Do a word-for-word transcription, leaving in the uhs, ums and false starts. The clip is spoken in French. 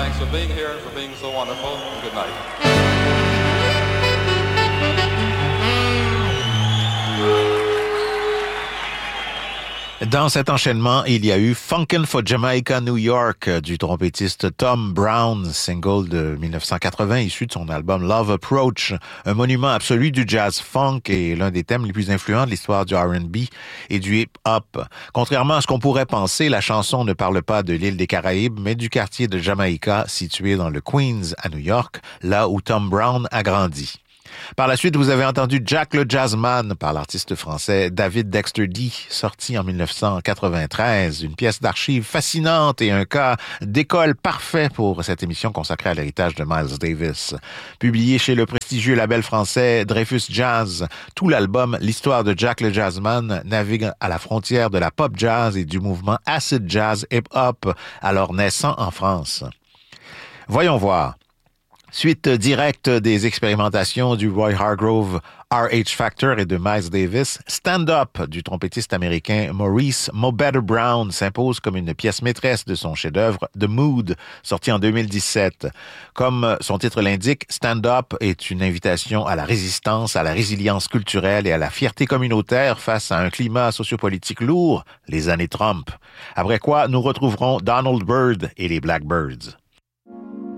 thanks for being here, for being so wonderful. Good night. Dans cet enchaînement, il y a eu Funkin' for Jamaica, New York du trompettiste Tom Brown, single de dix-neuf cent quatre-vingts issu de son album Love Approach, un monument absolu du jazz funk et l'un des thèmes les plus influents de l'histoire du R and B et du hip-hop. Contrairement à ce qu'on pourrait penser, la chanson ne parle pas de l'île des Caraïbes, mais du quartier de Jamaïca situé dans le Queens à New York, là où Tom Brown a grandi. Par la suite, vous avez entendu Jack le Jazzman par l'artiste français David Dexter D, sorti en dix-neuf cent quatre-vingt-treize, une pièce d'archives fascinante et un cas d'école parfait pour cette émission consacrée à l'héritage de Miles Davis. Publié chez le prestigieux label français Dreyfus Jazz, tout l'album L'histoire de Jack le Jazzman navigue à la frontière de la pop jazz et du mouvement acid jazz hip-hop, alors naissant en France. Voyons voir. Suite directe des expérimentations du Roy Hargrove R H Factor et de Miles Davis, Stand Up du trompettiste américain Maurice Mo Better Brown s'impose comme une pièce maîtresse de son chef-d'œuvre The Mood, sorti en deux mille dix-sept. Comme son titre l'indique, Stand Up est une invitation à la résistance, à la résilience culturelle et à la fierté communautaire face à un climat sociopolitique lourd, les années Trump. Après quoi, nous retrouverons Donald Byrd et les Blackbirds.